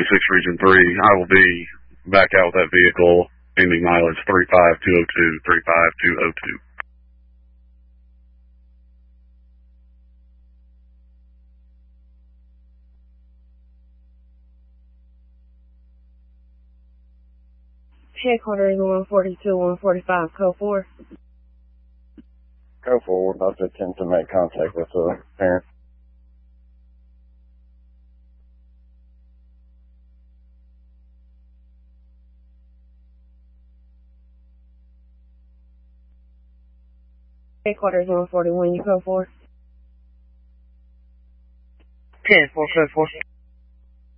26 Region 3. I will be back out with that vehicle, ending mileage 35202, 35202. Headquarters 142, 145, code 4. Go forward. I'll attempt to make contact with the parent. Headquarters 141, you code 4. 10-4, code 4.